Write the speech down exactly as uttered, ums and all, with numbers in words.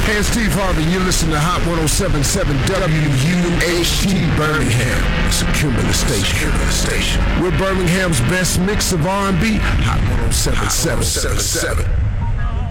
Hey, it's Steve Harvey. You're listening to Hot one oh seven point seven W U H T Birmingham. It's a Cumulus station. Cumulus station. We're Birmingham's best mix of R and B. Hot one oh seven point seven.